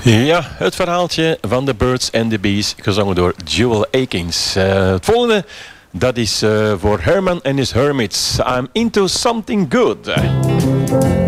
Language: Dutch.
Ja, het verhaaltje van The Birds and the Bees, gezongen door Jewel Akins. Het volgende, dat is voor Herman and his Hermits. I'm into something good.